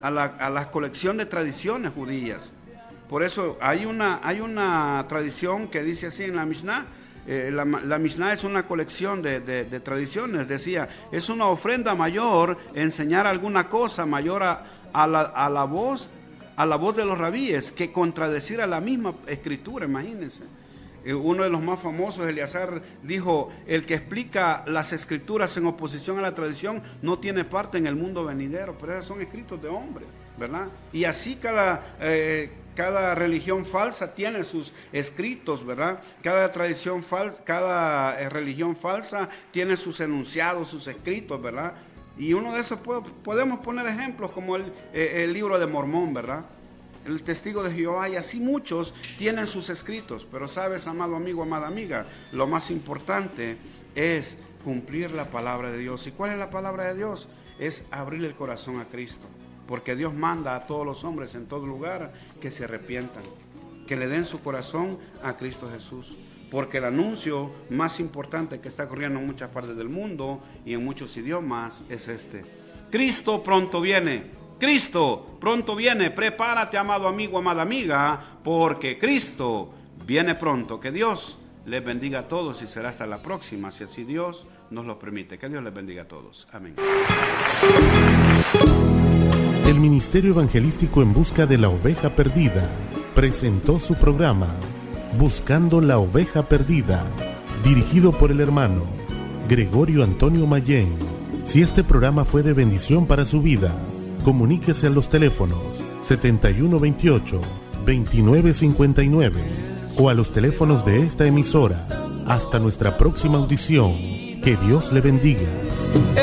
a la colección de tradiciones judías. Por eso hay una tradición que dice así en la Mishnah. La Mishnah es una colección de tradiciones. Decía, es una ofrenda mayor enseñar alguna cosa mayor a la voz de los rabíes que contradecir a la misma escritura. Imagínense. Uno de los más famosos, Eleazar, dijo: el que explica las escrituras en oposición a la tradición no tiene parte en el mundo venidero. Pero esos son escritos de hombres, ¿verdad? Y así cada religión falsa tiene sus escritos, ¿verdad? Cada religión falsa tiene sus enunciados, sus escritos, ¿verdad? Y uno de esos podemos poner ejemplos como el libro de Mormón, ¿verdad? El testigo de Jehová, y así muchos tienen sus escritos. Pero sabes, amado amigo, amada amiga, lo más importante es cumplir la palabra de Dios. ¿Y cuál es la palabra de Dios? Es abrir el corazón a Cristo, porque Dios manda a todos los hombres en todo lugar que se arrepientan, que le den su corazón a Cristo Jesús, porque el anuncio más importante que está corriendo en muchas partes del mundo y en muchos idiomas es este: Cristo pronto viene. Cristo pronto viene. Prepárate, amado amigo, amada amiga, porque Cristo viene pronto. Que Dios les bendiga a todos y será hasta la próxima, si así Dios nos lo permite. Que Dios les bendiga a todos. Amén. El Ministerio Evangelístico en Busca de la Oveja Perdida presentó su programa Buscando la Oveja Perdida, dirigido por el hermano Gregorio Antonio Mayén. Si este programa fue de bendición para su vida, comuníquese a los teléfonos 7128-2959 o a los teléfonos de esta emisora. Hasta nuestra próxima audición. Que Dios le bendiga.